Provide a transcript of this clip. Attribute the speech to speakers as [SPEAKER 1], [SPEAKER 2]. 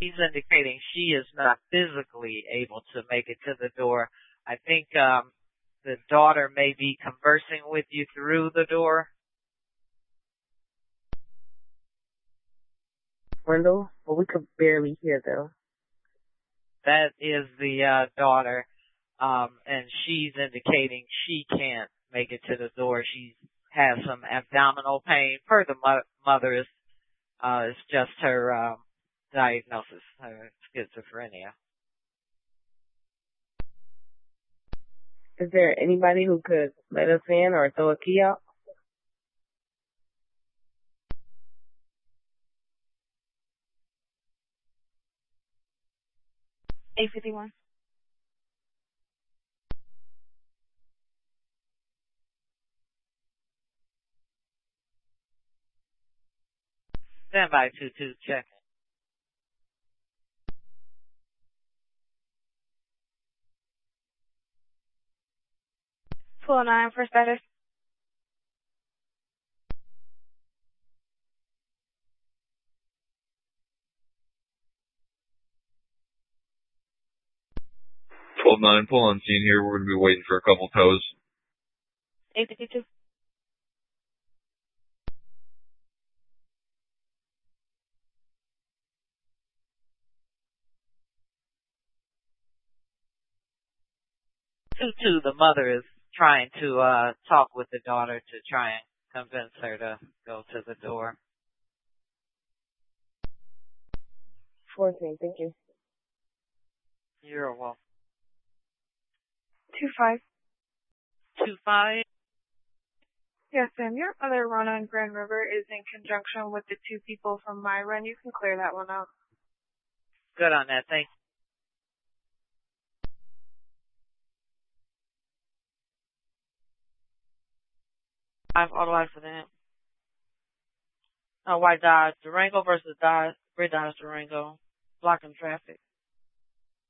[SPEAKER 1] He's indicating she is not physically able to make it to the door. I think the daughter may be conversing with you through the door.
[SPEAKER 2] Window, but we could barely hear though.
[SPEAKER 1] That is the daughter, and she's indicating she can't make it to the door. She has some abdominal pain. Per the mother is it's just her diagnosis, her schizophrenia.
[SPEAKER 2] Is there anybody who could let us in or throw a key out?
[SPEAKER 3] A51.
[SPEAKER 1] Stand by 22, check.
[SPEAKER 3] 209 for status.
[SPEAKER 4] Pull on scene here. We're going to be waiting for a couple tows.
[SPEAKER 3] 852.
[SPEAKER 1] The mother is trying to talk with the daughter to try and convince her to go to the door.
[SPEAKER 2] 14, thank you.
[SPEAKER 1] You're welcome.
[SPEAKER 3] 25.
[SPEAKER 1] 25.
[SPEAKER 3] Yes, ma'am. Your other run on Grand River is in conjunction with the two people from my run. You can clear that one out.
[SPEAKER 1] Good on that. Thank you. Auto accident. White Dodge Durango versus Red Dodge Durango. Blocking traffic.